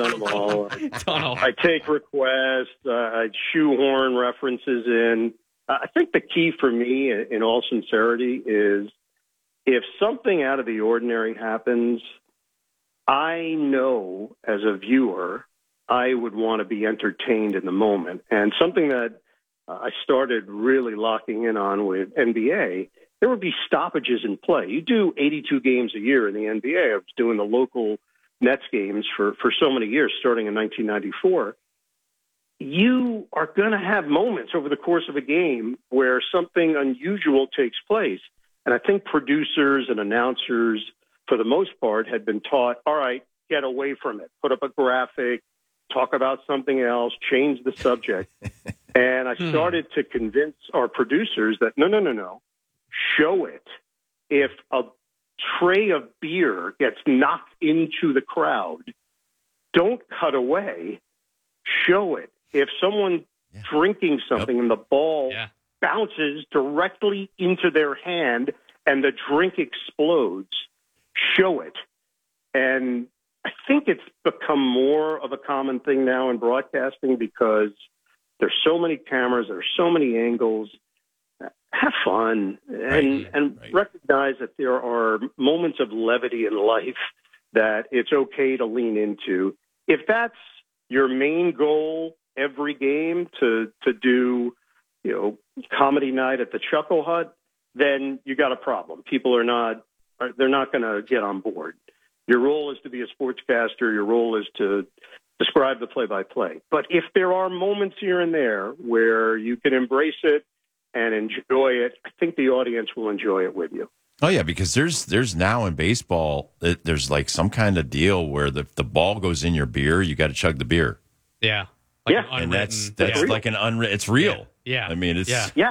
I take requests. I shoehorn references in. I think the key for me, in all sincerity, is if something out of the ordinary happens, I know as a viewer, I would want to be entertained in the moment. And something that I started really locking in on with NBA, there would be stoppages in play. You do 82 games a year in the NBA. I was doing the local Nets games for so many years, starting in 1994. You are going to have moments over the course of a game where something unusual takes place. And I think producers and announcers, for the most part, had been taught, all right, get away from it. Put up a graphic, talk about something else, change the subject. And I started to convince our producers that, no. Show it. If a tray of beer gets knocked into the crowd, don't cut away. Show it. If someone drinking something and the ball bounces directly into their hand and the drink explodes, show it. And I think it's become more of a common thing now in broadcasting because there's so many cameras, there's so many angles. Have fun and recognize that there are moments of levity in life that it's okay to lean into. If that's your main goal every game to do, comedy night at the Chuckle Hut, then you got a problem. People they're not going to get on board. Your role is to be a sportscaster. Your role is to describe the play-by-play. But if there are moments here and there where you can embrace it and enjoy it, I think the audience will enjoy it with you. Oh, yeah, because there's now in baseball, there's like some kind of deal where the ball goes in your beer, you got to chug the beer. Yeah. And that's like an unwritten, it's real. Yeah. I mean, it's... Yes.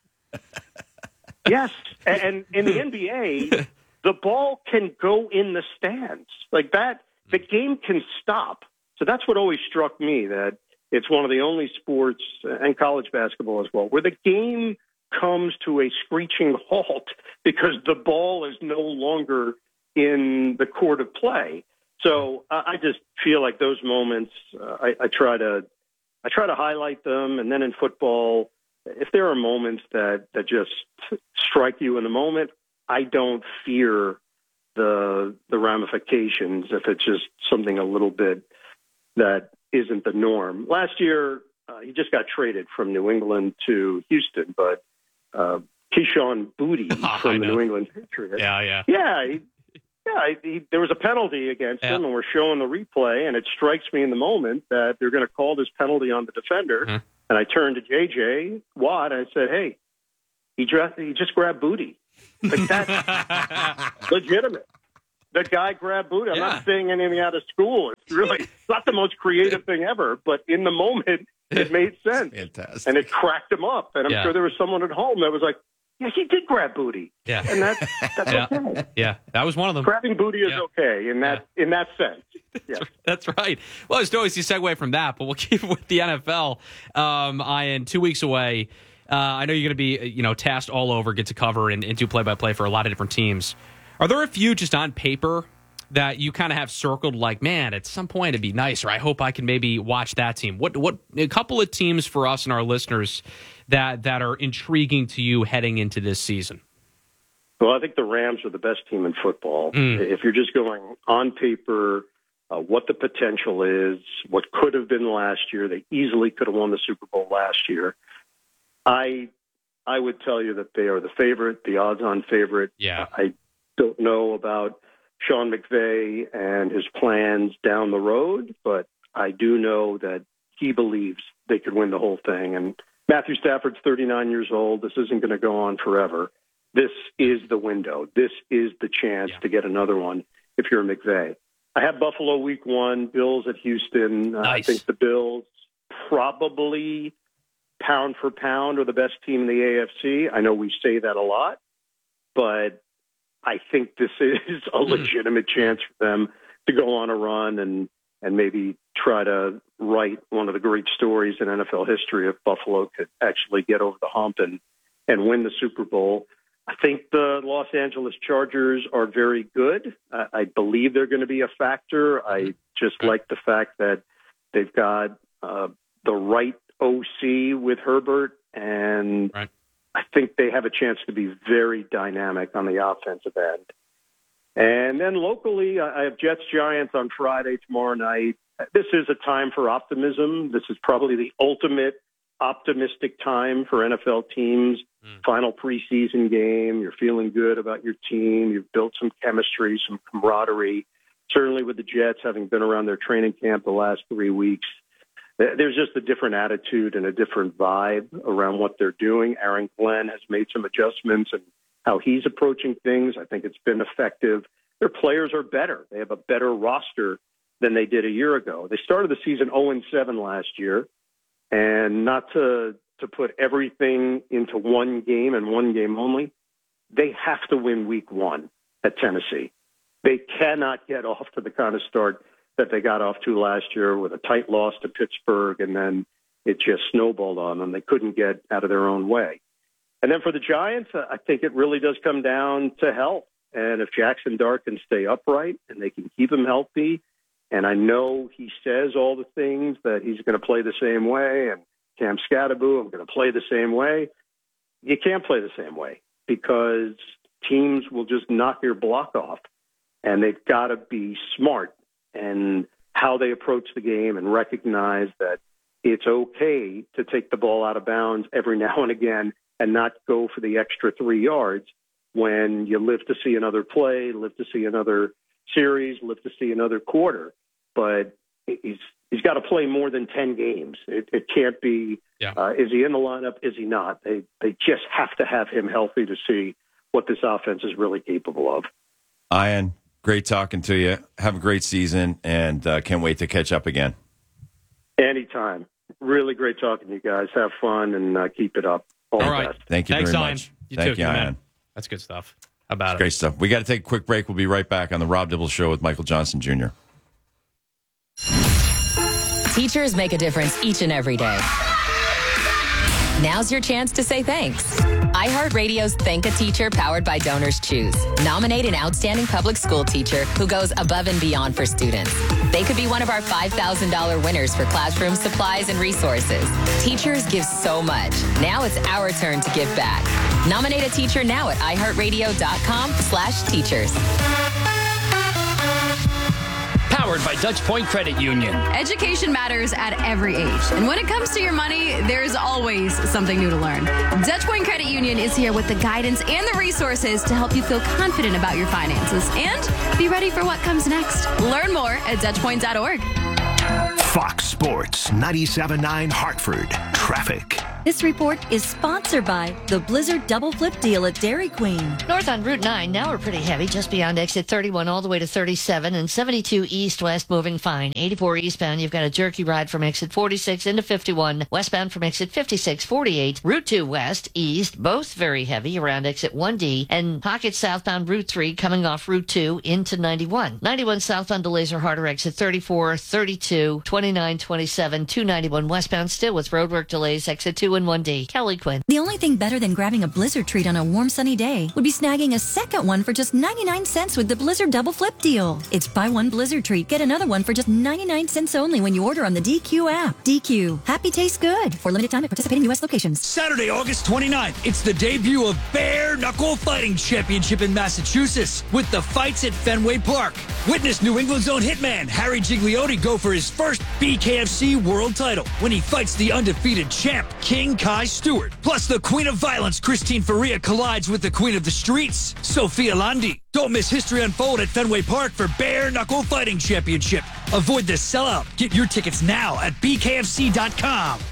Yes. And in the NBA, the ball can go in the stands. Like that, the game can stop. So that's what always struck me, that it's one of the only sports, and college basketball as well, where the game comes to a screeching halt because the ball is no longer in the court of play. So I just feel like those moments, I try to highlight them. And then in football, if there are moments that just strike you in the moment, I don't fear the ramifications if it's just something a little bit that isn't the norm. Last year, he just got traded from New England to Houston, but Keyshawn Boutte from the New England Patriots. There was a penalty against him, and we're showing the replay, and it strikes me in the moment that they're going to call this penalty on the defender. And I turned to J.J. Watt, and I said, hey, he just grabbed Boutte. Like, that's legitimate. The guy grabbed Boutte. I'm not saying anything out of school. It's not the most creative thing ever, but in the moment, it made sense. Fantastic. And it cracked him up. And I'm sure there was someone at home that was like, yeah, he did grab Boutte. Yeah. And that's okay. Yeah, that was one of them. Grabbing Boutte is okay in that sense. Yeah. That's right. Well, it's always a segue from that, but we'll keep it with the NFL. Ian, 2 weeks away. I know you're going to be, tasked all over, get to cover and do play-by-play for a lot of different teams. Are there a few just on paper that you kind of have circled like, man, at some point it'd be nice, or I hope I can maybe watch that team? What a couple of teams for us and our listeners that are intriguing to you heading into this season? Well, I think the Rams are the best team in football. If you're just going on paper, what the potential is, what could have been last year, they easily could have won the Super Bowl last year. I would tell you that they are the favorite, the odds-on favorite. Yeah. I don't know about Sean McVay and his plans down the road, but I do know that he believes they could win the whole thing. And Matthew Stafford's 39 years old. This isn't going to go on forever. This is the window. This is the chance to get another one if you're McVay. I have Buffalo week 1, Bills at Houston. Nice. I think the Bills probably pound for pound are the best team in the AFC. I know we say that a lot, but I think this is a legitimate chance for them to go on a run and maybe try to write one of the great stories in NFL history if Buffalo could actually get over the hump and win the Super Bowl. I think the Los Angeles Chargers are very good. I believe they're going to be a factor. I just like the fact that they've got the right OC with Herbert, and I think they have a chance to be very dynamic on the offensive end. And then locally, I have Jets-Giants on Friday, tomorrow night. This is a time for optimism. This is probably the ultimate optimistic time for NFL teams. Final preseason game. You're feeling good about your team. You've built some chemistry, some camaraderie. Certainly with the Jets having been around their training camp the last 3 weeks, there's just a different attitude and a different vibe around what they're doing. Aaron Glenn has made some adjustments and how he's approaching things. I think it's been effective. Their players are better. They have a better roster than they did a year ago. They started the season 0-7 last year, and not to put everything into one game and one game only, they have to win week 1 at Tennessee. They cannot get off to the kind of start that they got off to last year with a tight loss to Pittsburgh, and then it just snowballed on them. They couldn't get out of their own way. And then for the Giants, I think it really does come down to health. And if Jackson Dart can stay upright and they can keep him healthy, and I know he says all the things that he's going to play the same way, and Cam Scatterbo, I'm going to play the same way. You can't play the same way because teams will just knock your block off, and they've got to be smart and how they approach the game and recognize that it's okay to take the ball out of bounds every now and again and not go for the extra 3 yards when you live to see another play, live to see another series, live to see another quarter. But he's got to play more than 10 games. It can't be, is he in the lineup? Is he not? They just have to have him healthy to see what this offense is really capable of. Ian, great talking to you. Have a great season, and can't wait to catch up again. Anytime. Really great talking to you guys. Have fun and keep it up. All right. Best. Thank you Thanks, very Ian. much. You Thank too, you, man. Ian. That's good stuff. How about it? Great stuff. We got to take a quick break. We'll be right back on the Rob Dibble Show with Michael Johnson Jr. Teachers make a difference each and every day. Now's your chance to say thanks. iHeartRadio's Thank a Teacher, powered by Donors Choose. Nominate an outstanding public school teacher who goes above and beyond for students. They could be one of our $5,000 winners for classroom supplies and resources. Teachers give so much. Now it's our turn to give back. Nominate a teacher now at iHeartRadio.com/teachers. Powered by Dutch Point Credit Union. Education matters at every age. And when it comes to your money, there's always something new to learn. Dutch Point Credit Union is here with the guidance and the resources to help you feel confident about your finances and be ready for what comes next. Learn more at DutchPoint.org. Fox Sports 97.9 Hartford. Traffic. This report is sponsored by the Blizzard Double Flip Deal at Dairy Queen. North on Route 9, now we're pretty heavy, just beyond exit 31 all the way to 37, and 72 east-west moving fine. 84 eastbound, you've got a jerky ride from exit 46 into 51, westbound from exit 56, 48. Route 2 west, east, both very heavy around exit 1D, and pockets southbound Route 3 coming off Route 2 into 91. 91 southbound delays are harder, exit 34, 32, 29, 27, 291 westbound still with roadwork delays, exit 2 and 1D. Kelly Quinn. The only thing better than grabbing a Blizzard treat on a warm sunny day would be snagging a second one for just 99 cents with the Blizzard Double Flip Deal. It's buy one Blizzard treat, get another one for just 99 cents only when you order on the DQ app. DQ. Happy tastes good. For limited time at participating U.S. locations. Saturday, August 29th, it's the debut of Bare Knuckle Fighting Championship in Massachusetts with the fights at Fenway Park. Witness New England's own hitman Harry Gigliotti go for his first BKFC world title when he fights the undefeated champ King Kai Stewart. Plus, the Queen of Violence, Christine Faria, collides with the Queen of the Streets, Sophia Landi. Don't miss history unfold at Fenway Park for Bare Knuckle Fighting Championship. Avoid the sellout. Get your tickets now at BKFC.com.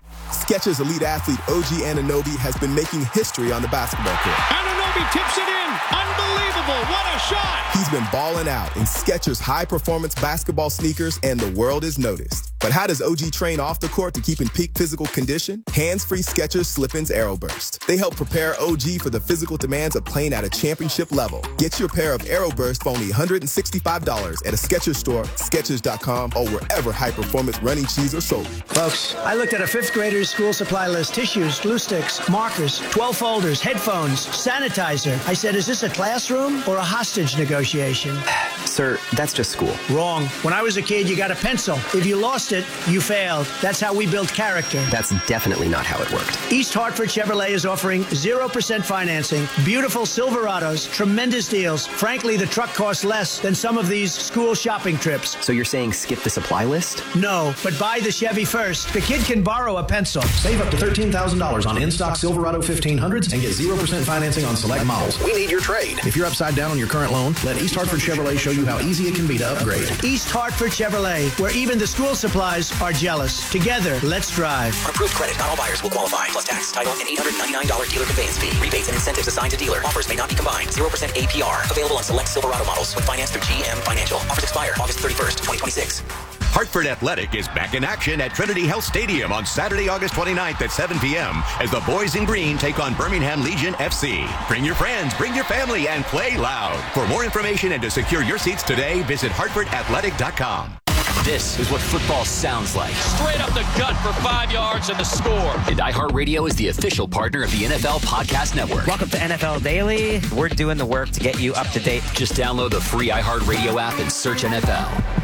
Skechers elite athlete OG Anunoby has been making history on the basketball court. Anunoby tips it in. Unbelievable. What a shot. He's been balling out in Skechers high-performance basketball sneakers, and the world is noticed. But how does OG train off the court to keep in peak physical condition? Hands-free Skechers Slip-ins AeroBurst. They help prepare OG for the physical demands of playing at a championship level. Get your pair of AeroBurst for only $165 at a Skechers store, Skechers.com, or wherever high-performance running shoes are sold. Folks, I looked at a fifth grader's school supply list: tissues, glue sticks, markers, 12 folders, headphones, sanitizer. I said, is this a classroom or a hostage negotiation? Sir, that's just school. Wrong. When I was a kid, you got a pencil. If you lost it, you failed. That's how we build character. That's definitely not how it worked. East Hartford Chevrolet is offering 0% financing, beautiful Silverados, tremendous deals. Frankly, the truck costs less than some of these school shopping trips. So you're saying skip the supply list? No, but buy the Chevy first. The kid can borrow a pencil. Save up to $13,000 on in-stock Silverado 1500s and get 0% financing on select models. We need your trade. If you're upside down on your current loan, let East Hartford Chevrolet show you how easy it can be to upgrade. East Hartford Chevrolet, where even the school supplies are jealous. Together, let's drive. On approved credit, not all buyers will qualify. Plus tax, title, and $899 dealer conveyance fee. Rebates and incentives assigned to dealer. Offers may not be combined. 0% APR. Available on select Silverado models with finance through GM Financial. Offers expire August 31st, 2026. Hartford Athletic is back in action at Trinity Health Stadium on Saturday, August 29th at 7 p.m. as the boys in green take on Birmingham Legion FC. Bring your friends, bring your family, and play loud. For more information and to secure your seats today, visit hartfordathletic.com. This is what football sounds like. Straight up the gut for 5 yards and the score. And iHeartRadio is the official partner of the NFL Podcast Network. Welcome to NFL Daily. We're doing the work to get you up to date. Just download the free iHeartRadio app and search NFL.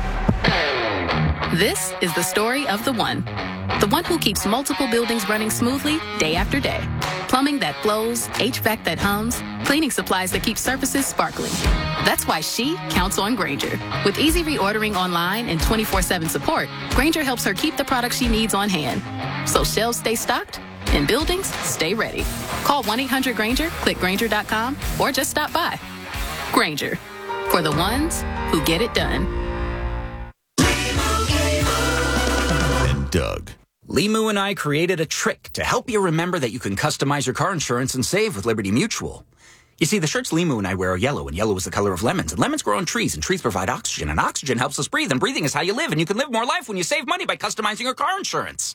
This is the story of the one who keeps multiple buildings running smoothly day after day. Plumbing that flows, HVAC that hums, cleaning supplies that keep surfaces sparkling. That's why she counts on Grainger. With easy reordering online and 24/7 support, Grainger helps her keep the products she needs on hand. So shelves stay stocked and buildings stay ready. Call 1-800-GRAINGER, click Grainger.com, or just stop by. Grainger, for the ones who get it done. Doug. Limu and I created a trick to help you remember that you can customize your car insurance and save with Liberty Mutual. You see, the shirts Limu and I wear are yellow, and yellow is the color of lemons. And lemons grow on trees, and trees provide oxygen. And oxygen helps us breathe, and breathing is how you live. And you can live more life when you save money by customizing your car insurance.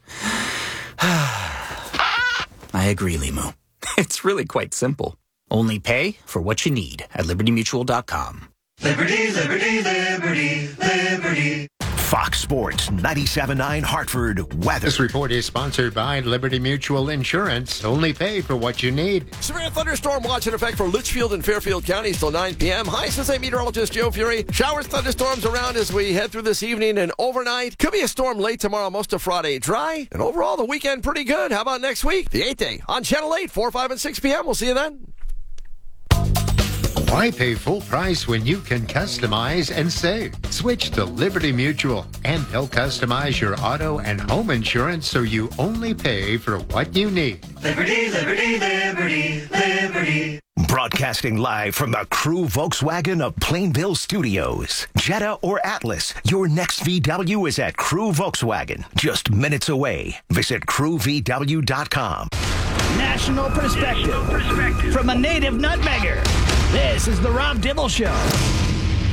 I agree, Limu. It's really quite simple. Only pay for what you need at libertymutual.com. Liberty, liberty, liberty, liberty. Fox Sports 97.9 Hartford weather. This report is sponsored by Liberty Mutual Insurance. Only pay for what you need. Severe thunderstorm watch in effect for Litchfield and Fairfield counties till 9 p.m. Hi, Cincinnati meteorologist Joe Fury. Showers, thunderstorms around as we head through this evening and overnight. Could be a storm late tomorrow, most of Friday. Dry, and overall the weekend pretty good. How about next week? The 8th day on Channel 8, 4, 5, and 6 p.m. We'll see you then. Why pay full price when you can customize and save? Switch to Liberty Mutual, and they'll customize your auto and home insurance so you only pay for what you need. Liberty, liberty, liberty, liberty. Broadcasting live from the Crew Volkswagen of Plainville Studios. Jetta or Atlas, your next VW is at Crew Volkswagen. Just minutes away. Visit crewvw.com. National perspective from a native nutmegger. This is the Rob Dibble Show.